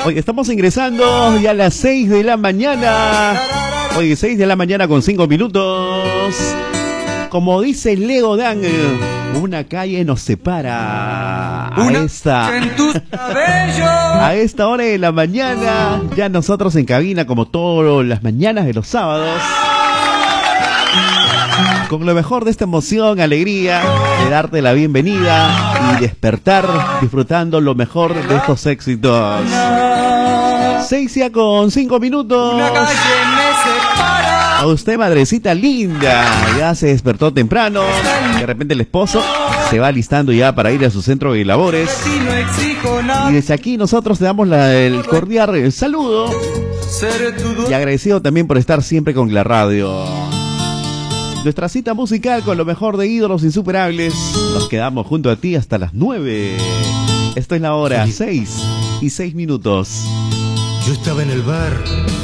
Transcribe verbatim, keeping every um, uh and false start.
Hoy estamos ingresando ya a las seis de la mañana. Hoy seis de la mañana con cinco minutos. Como dice Leo Dan, una calle nos separa. A esta, a esta hora de la mañana, ya nosotros en cabina, como todas las mañanas de los sábados, con lo mejor de esta emoción, alegría, de darte la bienvenida y despertar disfrutando lo mejor de estos éxitos. Seis ya con cinco minutos. A usted, madrecita linda, ya se despertó temprano. De repente el esposo se va alistando ya para ir a su centro de labores. Y desde aquí nosotros te damos la, el cordial saludo. Y agradecido también por estar siempre con la radio. Nuestra cita musical con lo mejor de ídolos insuperables. Nos quedamos junto a ti hasta las nueve. Esto es la hora, seis y seis minutos. Yo estaba en el bar